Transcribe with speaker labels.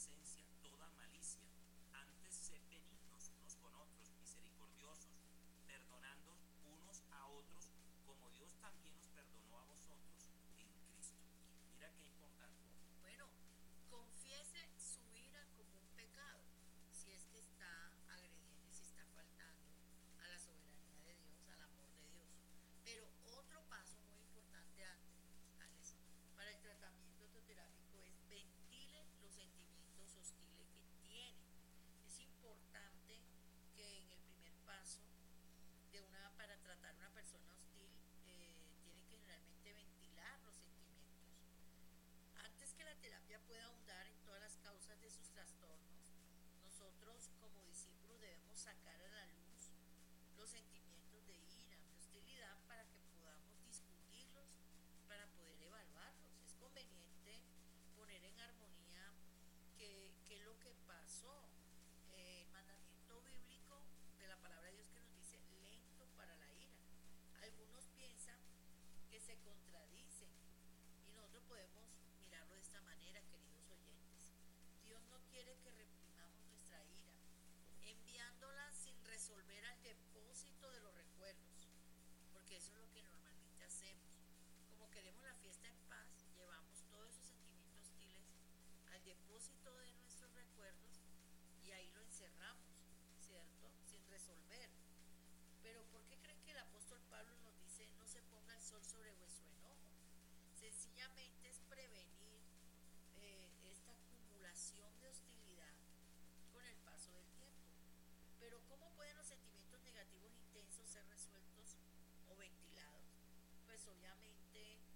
Speaker 1: presencia toda malicia. Antes sed benignos unos con otros, misericordiosos, perdonando unos a otros, como Dios también os perdonó a vosotros en Cristo. Mira qué importante.
Speaker 2: Bueno, confiese su ira como un pecado, si es que está agrediendo y si está faltando a la soberanía de Dios, al amor de Dios. Pero otro paso muy importante antes, Alex, para el tratamiento autoterápico es ventile los sentimientos hostiles que tiene. Es importante que en el primer paso para tratar una persona hostil, tiene que generalmente ventilar los sentimientos. Antes que la terapia pueda ahondar en todas las causas de sus trastornos, nosotros como discípulos debemos sacar a la luz los sentimientos de ira, de hostilidad, para que podamos discutirlos, para poder evaluarlos. Es conveniente poner en armonía qué es lo que pasó. El mandamiento bíblico de la palabra de Dios que nos dice lento para la ira. Algunos piensan que se contradicen y nosotros podemos mirarlo de esta manera, queridos oyentes. Dios no quiere que reprimamos nuestra ira, enviándola sin resolver al depósito de los recuerdos, porque eso es lo que normalmente hacemos. Como queremos la fiesta en paz, llevamos todos esos sentimientos hostiles al depósito de nuestros recuerdos y ahí lo encerramos, ¿cierto? Sin resolver. Pero ¿por qué creen que el apóstol Pablo nos dice no se ponga el sol sobre vuestro enojo? Sencillamente es prevenir esta acumulación de hostilidad con el paso del tiempo. Pero ¿cómo pueden los sentimientos negativos intensos ser resueltos o ventilados? Pues obviamente